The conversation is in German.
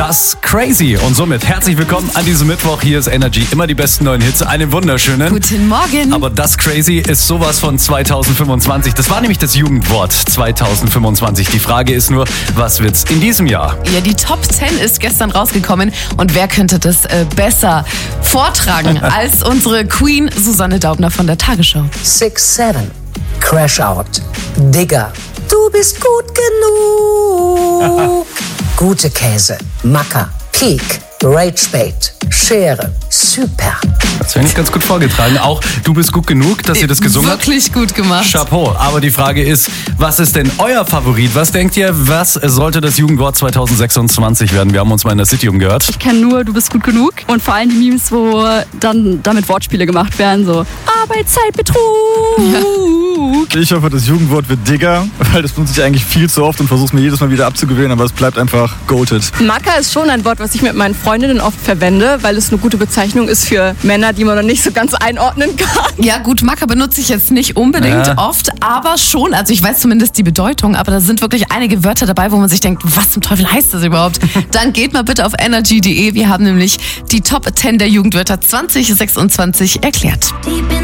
Das Crazy. Und somit herzlich willkommen an diesem Mittwoch. Hier ist Energy. Immer die besten neuen Hits. Einen wunderschönen Guten Morgen. Aber das Crazy ist sowas von 2025. Das war nämlich das Jugendwort 2025. Die Frage ist nur, was wird's in diesem Jahr? Ja, die Top 10 ist gestern rausgekommen. Und wer könnte das besser vortragen als unsere Queen Susanne Daubner von der Tagesschau? 6-7, Crash Out, Digger, du bist gut genug. Gute Käse, Macker, Peak, Ragebait, Schere, super. Das finde ich ganz gut vorgetragen. Auch du bist gut genug, dass ihr das gesungen habt. Wirklich gut gemacht. Chapeau. Aber die Frage ist, was ist denn euer Favorit? Was denkt ihr, was sollte das Jugendwort 2026 werden? Wir haben uns mal in der City umgehört. Ich kenne nur, du bist gut genug. Und vor allem die Memes, wo dann damit Wortspiele gemacht werden, so Arbeitszeitbetrug. Ja. Ich hoffe, das Jugendwort wird Digger, weil das benutze ich eigentlich viel zu oft und versuche es mir jedes Mal wieder abzugewöhnen, aber es bleibt einfach goated. Macker ist schon ein Wort, was ich mit meinen Freundinnen oft verwende, weil es eine gute Bezeichnung ist für Männer, die man noch nicht so ganz einordnen kann. Ja gut, Macker benutze ich jetzt nicht unbedingt oft, aber schon. Also ich weiß zumindest die Bedeutung, aber da sind wirklich einige Wörter dabei, wo man sich denkt, was zum Teufel heißt das überhaupt? Dann geht mal bitte auf energy.de. Wir haben nämlich die Top 10 der Jugendwörter 2026 erklärt.